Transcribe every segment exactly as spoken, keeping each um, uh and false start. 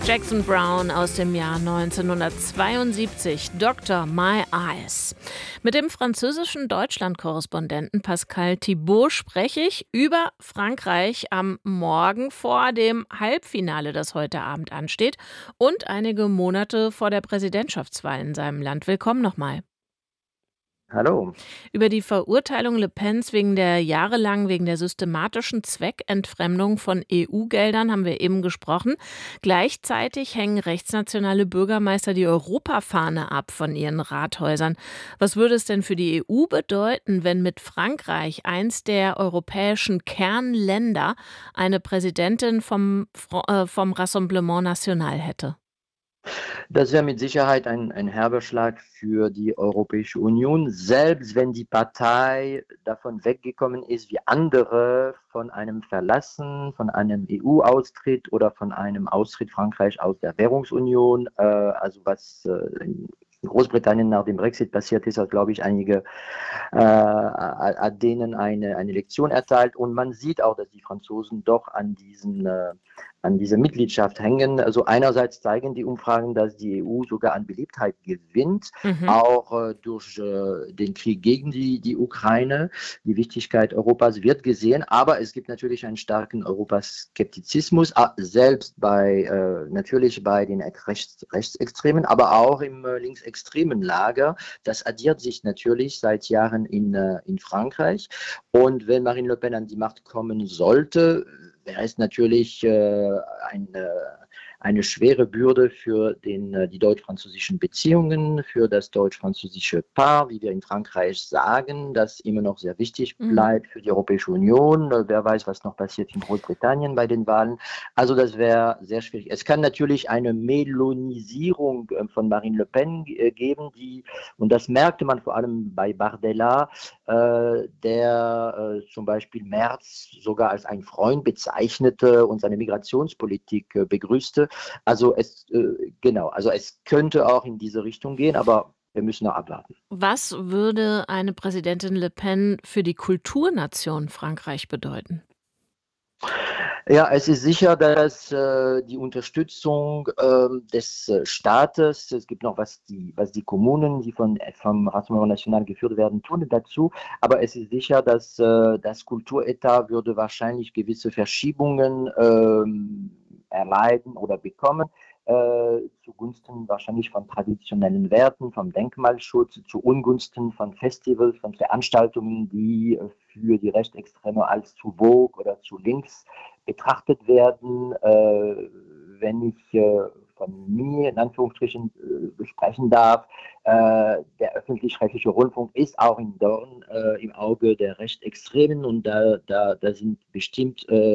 Jackson Browne aus dem Jahr neunzehnhundertzweiundsiebzig, Doktor My Eyes. Mit dem französischen Deutschland-Korrespondenten Pascal Thibaut spreche ich über Frankreich am Morgen vor dem Halbfinale, das heute Abend ansteht, und einige Monate vor der Präsidentschaftswahl in seinem Land. Willkommen nochmal. Hallo. Über die Verurteilung Le Pens wegen der jahrelang wegen der systematischen Zweckentfremdung von E U-Geldern haben wir eben gesprochen. Gleichzeitig hängen rechtsnationale Bürgermeister die Europafahne ab von ihren Rathäusern. Was würde es denn für die E U bedeuten, wenn mit Frankreich, eins der europäischen Kernländer, eine Präsidentin vom, äh, vom Rassemblement National hätte? Das wäre mit Sicherheit ein, ein herber Schlag für die Europäische Union, selbst wenn die Partei davon weggekommen ist, wie andere von einem Verlassen, von einem E U-Austritt oder von einem Austritt Frankreich aus der Währungsunion, äh, also was äh, in Großbritannien nach dem Brexit passiert ist, hat, glaube ich, einige äh, hat denen eine, eine Lektion erteilt. Und man sieht auch, dass die Franzosen doch an diesen äh, an dieser Mitgliedschaft hängen. Also einerseits zeigen die Umfragen, dass die E U sogar an Beliebtheit gewinnt, Mhm. auch äh, durch äh, den Krieg gegen die, die Ukraine. Die Wichtigkeit Europas wird gesehen, aber es gibt natürlich einen starken Europaskeptizismus, ah, selbst bei, äh, natürlich bei den Rechts, Rechtsextremen, aber auch im äh, linksextremen Lager. Das addiert sich natürlich seit Jahren in, äh, in Frankreich. Und wenn Marine Le Pen an die Macht kommen sollte, wäre es natürlich äh, eine, eine schwere Bürde für den, äh, die deutsch-französischen Beziehungen, für das deutsch-französische Paar, wie wir in Frankreich sagen, das immer noch sehr wichtig Mhm. bleibt für die Europäische Union. Äh, Wer weiß, was noch passiert in Großbritannien bei den Wahlen. Also das wäre sehr schwierig. Es kann natürlich eine Melonisierung äh, von Marine Le Pen äh, geben, die, und das merkte man vor allem bei Bardella, äh, der äh, zum Beispiel Merz sogar als ein Freund bezeichnete und seine Migrationspolitik äh, begrüßte. Also es, äh, genau, also es könnte auch in diese Richtung gehen, aber wir müssen noch abwarten. Was würde eine Präsidentin Le Pen für die Kulturnation Frankreich bedeuten? Ja, es ist sicher, dass äh, die Unterstützung ähm, des äh, Staates, es gibt noch was die, was die Kommunen, die von, vom Rassemblement National geführt werden, tun dazu, aber es ist sicher, dass äh, das Kulturetat würde wahrscheinlich gewisse Verschiebungen ähm, erleiden oder bekommen, äh, zugunsten wahrscheinlich von traditionellen Werten, vom Denkmalschutz, zu Ungunsten von Festivals, von Veranstaltungen, die äh, für die Rechtsextreme als zu vogue oder zu links betrachtet werden. Äh, wenn ich äh, von mir in Anführungsstrichen äh, sprechen darf, äh, der öffentlich-rechtliche Rundfunk ist auch in Dorn äh, im Auge der Rechtsextremen und da, da, da sind bestimmt, äh,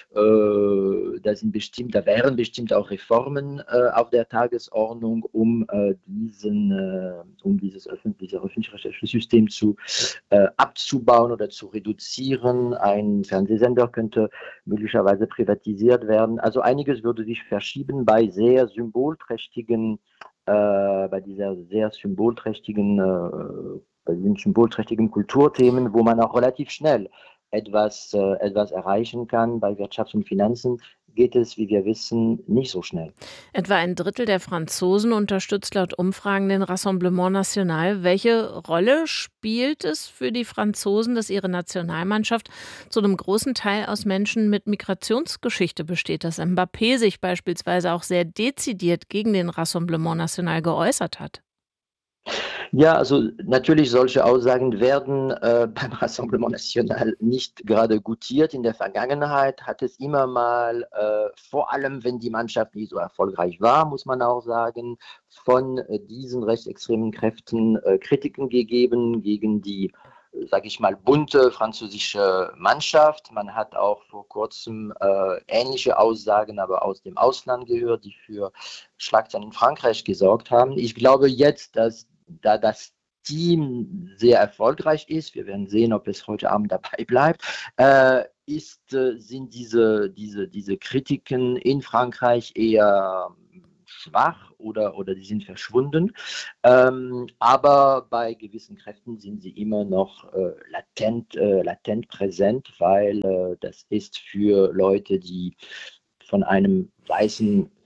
äh, da sind bestimmt, da wären bestimmt auch Reformen äh, auf der Tagesordnung, um äh, diesen, äh, um dieses öffentliche, öffentlich-rechtliche System zu äh, abzubauen oder zu reduzieren. Ein Fernsehsender könnte möglicherweise privatisiert werden. Also einiges würde sich verschieben bei sehr symbolträchtigen, äh, bei dieser sehr symbolträchtigen, äh, bei diesen symbolträchtigen Kulturthemen, wo man auch relativ schnell etwas, äh, etwas erreichen kann. Bei Wirtschaft und Finanzen geht es, wie wir wissen, nicht so schnell. Etwa ein Drittel der Franzosen unterstützt laut Umfragen den Rassemblement National. Welche Rolle spielt es für die Franzosen, dass ihre Nationalmannschaft zu einem großen Teil aus Menschen mit Migrationsgeschichte besteht, dass Mbappé sich beispielsweise auch sehr dezidiert gegen den Rassemblement National geäußert hat? Ja, also natürlich solche Aussagen werden äh, beim Rassemblement National nicht gerade gutiert. In der Vergangenheit hat es immer mal, äh, vor allem wenn die Mannschaft nicht so erfolgreich war, muss man auch sagen, von äh, diesen rechtsextremen Kräften äh, Kritiken gegeben gegen die, sage ich mal, bunte französische Mannschaft. Man hat auch vor kurzem äh, ähnliche Aussagen, aber aus dem Ausland gehört, die für Schlagzeilen in Frankreich gesorgt haben. Ich glaube jetzt, dass da das Team sehr erfolgreich ist, wir werden sehen, ob es heute Abend dabei bleibt, äh, ist, äh, sind diese, diese, diese Kritiken in Frankreich eher schwach oder, oder die sind verschwunden. Ähm, aber bei gewissen Kräften sind sie immer noch äh, latent, äh, latent präsent, weil äh, das ist für Leute, die von einem weißen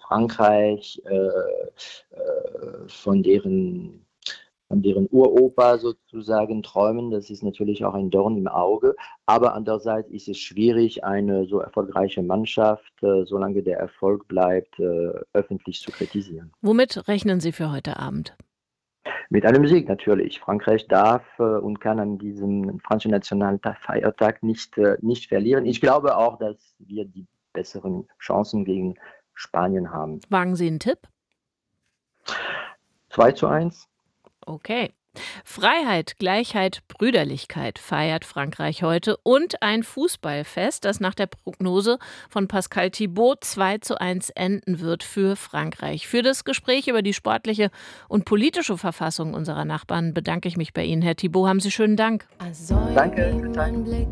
Frankreich, äh, äh, von deren von deren Uropa sozusagen träumen. Das ist natürlich auch ein Dorn im Auge. Aber andererseits ist es schwierig, eine so erfolgreiche Mannschaft, äh, solange der Erfolg bleibt, äh, öffentlich zu kritisieren. Womit rechnen Sie für heute Abend? Mit einem Sieg natürlich. Frankreich darf äh, und kann an diesem französischen Nationalfeiertag nicht, äh, nicht verlieren. Ich glaube auch, dass wir die besseren Chancen gegen Spanien haben. Wagen Sie einen Tipp? zwei zu eins. Okay. Freiheit, Gleichheit, Brüderlichkeit feiert Frankreich heute und ein Fußballfest, das nach der Prognose von Pascal Thibaut zwei zu eins enden wird für Frankreich. Für das Gespräch über die sportliche und politische Verfassung unserer Nachbarn bedanke ich mich bei Ihnen, Herr Thibaut. Haben Sie schönen Dank. Danke.